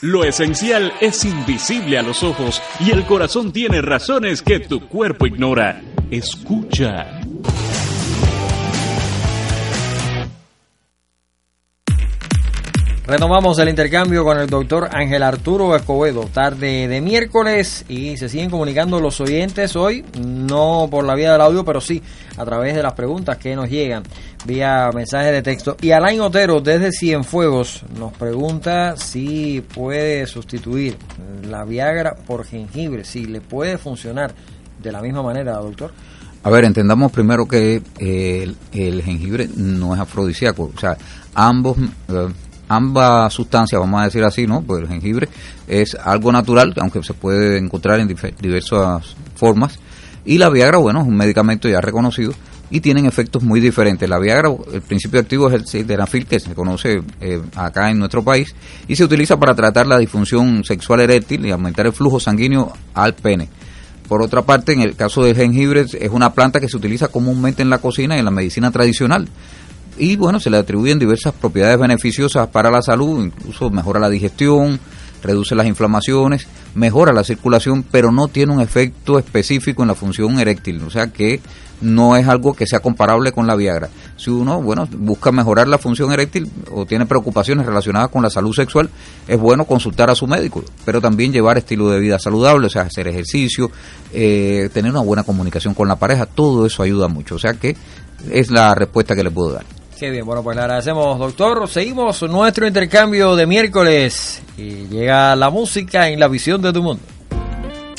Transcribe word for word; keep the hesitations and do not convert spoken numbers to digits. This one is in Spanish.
Lo esencial es invisible a los ojos y el corazón tiene razones que tu cuerpo ignora. Escucha. Retomamos el intercambio con el doctor Ángel Arturo Escobedo, tarde de miércoles, y se siguen comunicando los oyentes hoy, no por la vía del audio, pero sí a través de las preguntas que nos llegan vía mensaje de texto. Y Alain Otero, desde Cienfuegos, nos pregunta si puede sustituir la Viagra por jengibre, si le puede funcionar de la misma manera, doctor. A ver, entendamos primero que eh, el, el jengibre no es afrodisíaco, o sea, ambos... Eh, Ambas sustancias, vamos a decir así, ¿no? Pues el jengibre es algo natural, aunque se puede encontrar en dif- diversas formas. Y la Viagra, bueno, es un medicamento ya reconocido y tienen efectos muy diferentes. La Viagra, el principio activo es el sildenafil, que se conoce eh, acá en nuestro país, y se utiliza para tratar la disfunción sexual eréctil y aumentar el flujo sanguíneo al pene. Por otra parte, en el caso del jengibre, es una planta que se utiliza comúnmente en la cocina y en la medicina tradicional. Y bueno, se le atribuyen diversas propiedades beneficiosas para la salud, incluso mejora la digestión, reduce las inflamaciones, mejora la circulación, pero no tiene un efecto específico en la función eréctil, o sea que no es algo que sea comparable con la Viagra. Si uno, bueno, busca mejorar la función eréctil o tiene preocupaciones relacionadas con la salud sexual, es bueno consultar a su médico, pero también llevar estilo de vida saludable, o sea, hacer ejercicio, eh, tener una buena comunicación con la pareja, todo eso ayuda mucho, o sea que es la respuesta que le puedo dar. Qué bien, bueno, pues le agradecemos, doctor. Seguimos nuestro intercambio de miércoles y llega la música en la visión de tu mundo.